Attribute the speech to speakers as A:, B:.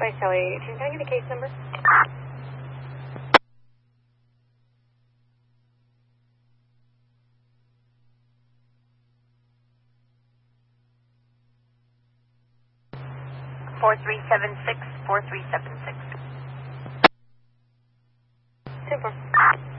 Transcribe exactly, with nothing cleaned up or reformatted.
A: Hi, Shelly. Can I get a case number?
B: Four three seven six four three seven six.
A: Super.